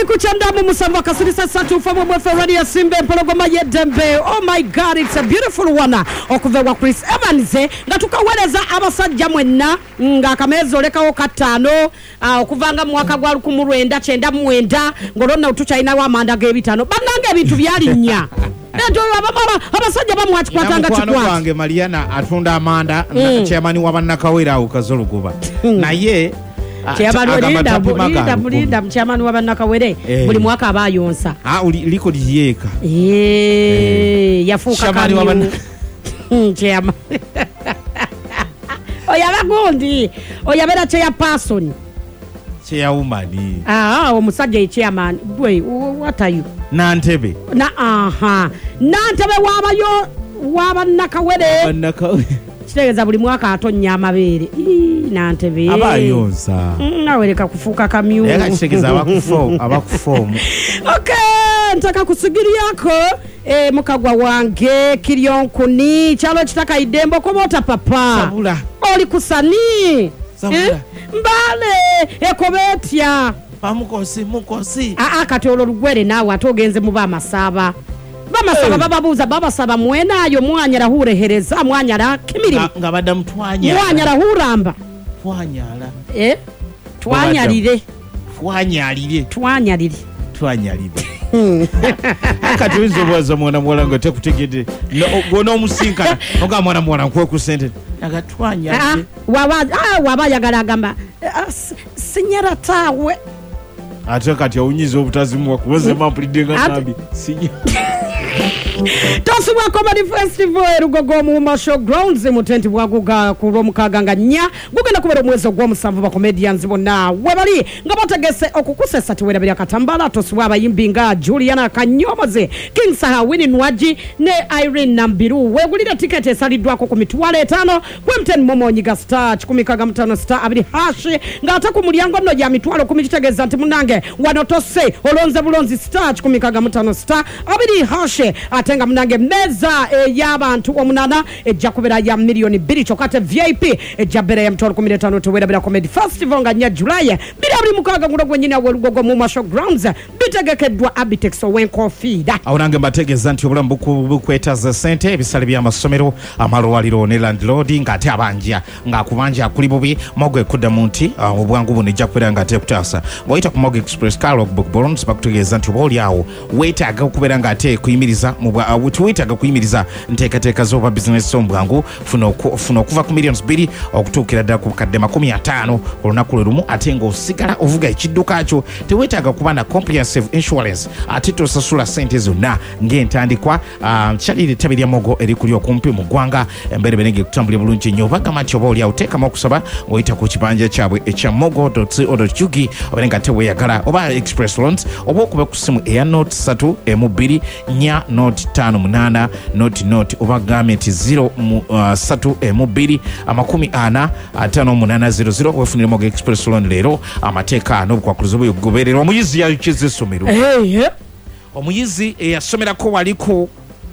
kuchandamu musamba kasirisa satu ufamu mwefe radio simbe mpologoma yedembe. Oh my God, it's a beautiful one. Okuvewa Chris Evans nga tukaweleza abasajja mwenna nga kamezo leka okatano okuvanga mwaka gwa 1999 ngolonna utuchaina wa manda gebitano banange ebintu byalinya ndo abasajja bamwachikwatanga chikwa wange Mariana atunda amanda chairman wa bannakawera ukazolukuba naye Mulinda mchairman wa bannakawere buli mwaka abayonsa liko liyeka yafuka kami chairman oyabagundi oyabera chairperson chairwoman omusajja chairman boy what are you Nantebe Nantebe wabayo wabannakawere kitegeza buli mwaka atonya amabere Nantebe abayonsa nawereka kufuka kamyu kitegeza abakufomu ntaka kusigiriyako mukagwa wange kiryonkuni kyalo kitaka idembo kobota papa sabula oli kusani sabula mbale ekobetya mukosi kati olwo lugwere naawe atogenze mu bamasaba bababuuza babasaba mwenayo mwanyala hurehereza mwanyala kimirimu nga badda mutwanyala mwanyala huramba twanyalire kati winzoboza mwana mwala nga tekutegede gona omusinkana oga mwana mwala nkwe ku sente naga twanyalire waba yagala agamba sinyera tawe ate kati awunyiza obutazimu wakubaze mampulidde nga nabi Tosibwa Comedy Festival Rugogo mu Masho Grounds mu tenti bwaguga ku Lwomukaga nga nnya gugenda kubera omwezi ogw'omusanvu ba comedians bonna webali nga bategese okukusesa tiwerabira Katambala tosibwa abayimbi nga Juliana Kanyomoze King Saha Winnie Nwaji ne Irene Nambiru wegulira ticket esaliddwako ku mitwalo 5 Quentin Momonyiga star 15 star abiri hash nga ataku mulyango nno ya mitwalo 10 kitegeza nti munange wanotose olonze bulonzi star 15 star abiri hash atenga munange meza y'abantu omunana ejja kubera ya milioni 2 chokate VIP ejja bera ya mtolo 15 tuwerabira Comedy Festival nga nya July bira mukaga ngulo gwenyina Rugogo mu Masho Grounds bitegekeddwa Abitex Owenko Feeder awunange mbategeza nti obulamu bukwetaza sente ebisale by'amasomero amalwaliro ne landlord ngate abanja nga kubanja kuli bubi mogwe kudda munti obwangu buno ejja kubera ngate kutasa ngoyita ku Mogwe Express Carlog Book Bonds bakutegeza nti boli awo wetaga kubera ngate kuyimiriza wetaga kuyimiriza nteekateeka z'oba business ombwangu funa okuva ku millions 2 okutuukira ddala ku kadde 50 olunaku lwe lumu ate ng'osigala ovuga ekidduka kyo tewetaaga kuba na comprehensive insurance ate tosasula sente zonna ng'entandikwa kyalire ettabi lya Mogo erikuli okumpi mu ggwanga emberebere ng'ekutambulira bulungi nnyo bagamba nti oba oli awo teekamu okusaba ng'oyita ku kibanja kyabwe ekya mogo.co.ug oba nga teweeyagala oba express loans oba okuba ku ssimu eya note 3 nya note 58 note oba gamenti 03 240 wefunire Mogo Express loan leero amateeka n'obukwakuluzo bwegoberera omuyizi yakize essomero omuyizi eyasomerako waliko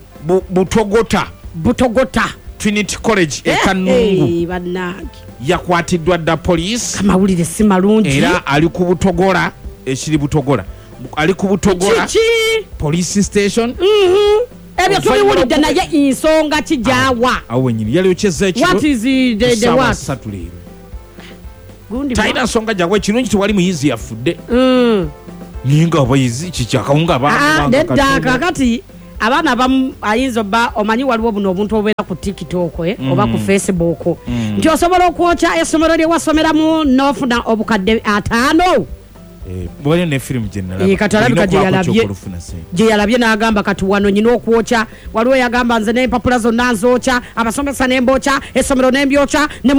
Butogota Trinity College ekanungu yakwatiddwa dda police amawulire si malungi era ali ku Butogola ekiri Butogola ali ku Butogola police station ebyo tubiwulidde naye ensonga kijawa awo nyini yali ocheza ekiro what is the what satuliro taina nsonga jagwe kirungi tewali muyizi yafudde ninga abayizi kikyakawunga nedda kakati abaana abamu ayinza ba omanyi waliwo buno obuntu obeera ku TikTok oba ku Facebook nti osobola okwokya essomero lye wasomeramu n'ofuna obukadde 5 bwali ne film general katalabika je yalabye n'agamba kati wano nyina okwokya waliwo yagamba nze n'empapula zonna nzokya abasomesa n'embokya essomero n'embyokya